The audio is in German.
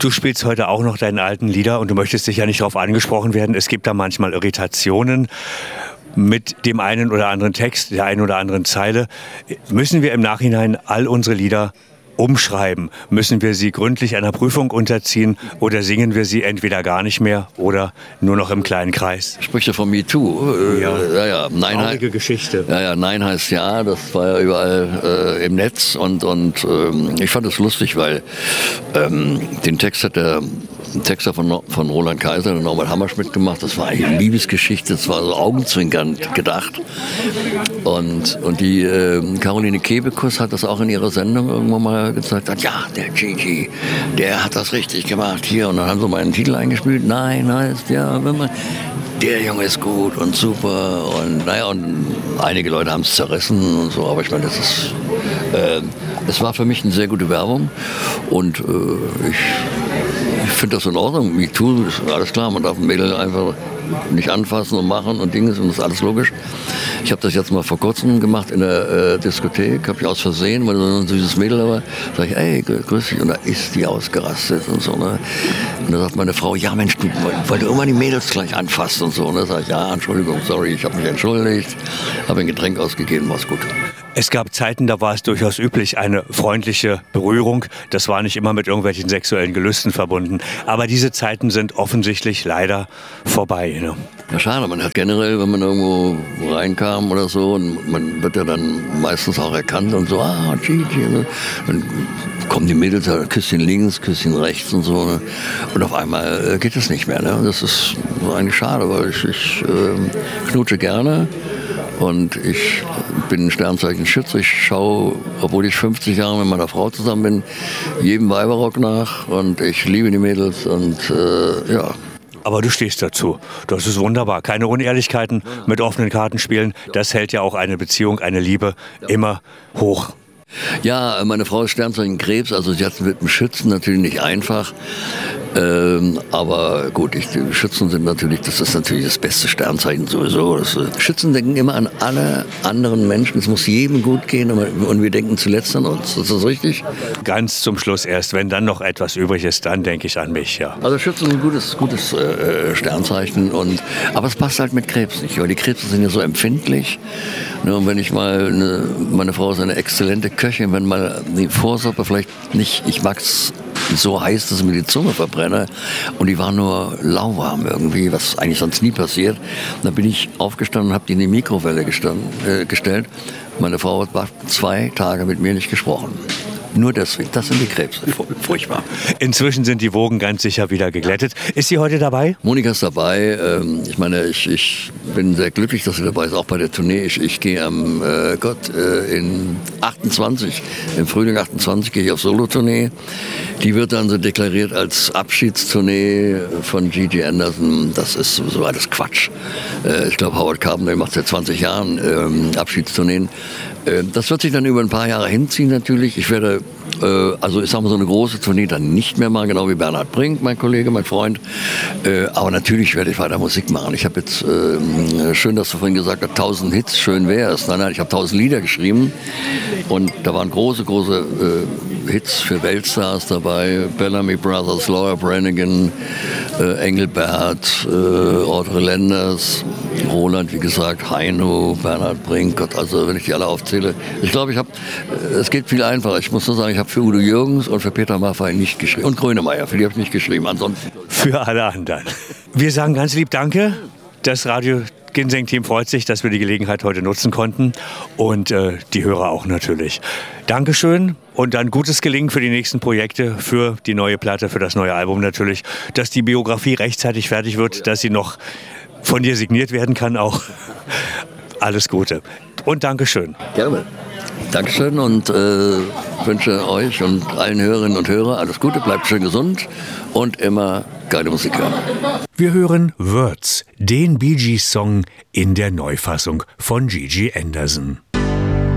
Du spielst heute auch noch deine alten Lieder und du möchtest sicher nicht darauf angesprochen werden. Es gibt da manchmal Irritationen mit dem einen oder anderen Text, der einen oder anderen Zeile. Müssen wir im Nachhinein all unsere Lieder umschreiben? Müssen wir sie gründlich einer Prüfung unterziehen oder singen wir sie entweder gar nicht mehr oder nur noch im kleinen Kreis? Spricht ja von MeToo. Ja. Nein, traurige Geschichte. Ja, Nein heißt ja, das war ja überall im Netz und ich fand es lustig, weil den Text hat der Texter von Roland Kaiser und Norbert Hammerschmidt gemacht. Das war eine Liebesgeschichte, das war so augenzwinkernd gedacht. Und die Caroline Kebekus hat das auch in ihrer Sendung irgendwann mal gesagt, ja, der Gigi, der hat das richtig gemacht hier. Und dann haben sie meinen Titel eingespielt. Nein, heißt ja, wenn man, der Junge ist gut und super. Und naja, und einige Leute haben es zerrissen und so. Aber ich meine, es war für mich eine sehr gute Werbung. Und ich finde das in Ordnung. MeToo ist alles klar. Man darf ein Mädel einfach nicht anfassen und machen und Dinge und das ist alles logisch. Ich habe das jetzt mal vor kurzem gemacht in der Diskothek, habe ich aus Versehen, weil so ein süßes Mädel da war, sage ich, ey, grüß dich, und da ist die ausgerastet und so. Ne? Und da sagt meine Frau, ja Mensch, weil du immer die Mädels gleich anfasst und so. Und da sage ich, ja, Entschuldigung, sorry, ich habe mich entschuldigt, habe ein Getränk ausgegeben, war's gut. Es gab Zeiten, da war es durchaus üblich, eine freundliche Berührung. Das war nicht immer mit irgendwelchen sexuellen Gelüsten verbunden. Aber diese Zeiten sind offensichtlich leider vorbei. Ne? Ja, schade. Man hat generell, wenn man irgendwo reinkam oder so, und man wird ja dann meistens auch erkannt und so, Gigi. Ne? Dann kommen die Mädels, Küsschen links, Küsschen rechts und so. Ne? Und auf einmal geht es nicht mehr. Ne? Das ist eigentlich schade, weil ich knutsche gerne. Und ich bin Sternzeichen-Schütze. Ich schaue, obwohl ich 50 Jahre mit meiner Frau zusammen bin, jedem Weiberrock nach. Und ich liebe die Mädels und ja. Aber du stehst dazu. Das ist wunderbar. Keine Unehrlichkeiten, mit offenen Karten spielen. Das hält ja auch eine Beziehung, eine Liebe immer hoch. Ja, meine Frau ist Sternzeichen Krebs, also sie hat es mit dem Schützen natürlich nicht einfach. Aber gut, die Schützen sind natürlich, das ist natürlich das beste Sternzeichen sowieso. Schützen denken immer an alle anderen Menschen, es muss jedem gut gehen und wir denken zuletzt an uns. Ist das richtig? Ganz zum Schluss erst, wenn dann noch etwas übrig ist, dann denke ich an mich, ja. Also Schützen ist ein gutes Sternzeichen, aber es passt halt mit Krebs nicht, weil die Krebse sind ja so empfindlich. Und wenn ich mal, meine Frau ist eine exzellente Köchin, wenn mal die Vorsuppe vielleicht nicht, ich mag's so heiß, dass ich mir die Zunge verbrenne, und die war nur lauwarm irgendwie, was eigentlich sonst nie passiert. Und dann bin ich aufgestanden und habe die in die Mikrowelle gestellt. Meine Frau hat 2 Tage mit mir nicht gesprochen. Nur deswegen, das sind die Krebse. Furchtbar. Inzwischen sind die Wogen ganz sicher wieder geglättet. Ist sie heute dabei? Monika ist dabei. Ich meine, ich bin sehr glücklich, dass sie dabei ist, auch bei der Tournee. Ich gehe in 28, im Frühling 28 gehe ich auf Solo-Tournee. Die wird dann so deklariert als Abschiedstournee von Gigi Anderson. Das ist so alles Quatsch. Ich glaube, Howard Carpendale macht seit 20 Jahren Abschiedstourneen. Das wird sich dann über ein paar Jahre hinziehen natürlich. Ich werde, ich sag mal, so eine große Tournee dann nicht mehr machen, genau wie Bernhard Brink, mein Kollege, mein Freund. Aber natürlich werde ich weiter Musik machen. Ich habe jetzt, schön, dass du vorhin gesagt hast, 1000 Hits, schön wär's. Nein, ich habe 1000 Lieder geschrieben und da waren große Hits für Weltstars dabei. Bellamy Brothers, Laura Branigan, Engelbert, Audrey Lenders, Roland, wie gesagt, Heino, Bernhard Brink, Gott, also wenn ich die alle aufzähle. Ich glaube, es geht viel einfacher. Ich muss nur sagen, ich habe für Udo Jürgens und für Peter Maffay nicht geschrieben. Und Grönemeyer, für die habe ich nicht geschrieben. Ansonsten. Für alle anderen. Wir sagen ganz lieb Danke. Das Radio Ginseng-Team freut sich, dass wir die Gelegenheit heute nutzen konnten. Und die Hörer auch natürlich. Dankeschön und dann gutes Gelingen für die nächsten Projekte, für die neue Platte, für das neue Album natürlich. Dass die Biografie rechtzeitig fertig wird, dass sie noch von dir signiert werden kann auch. Alles Gute. Und Dankeschön. Gerne. Dankeschön und wünsche euch und allen Hörerinnen und Hörern alles Gute, bleibt schön gesund und immer geile Musik hören. Wir hören Words, den Bee Gees Song in der Neufassung von Gigi Anderson.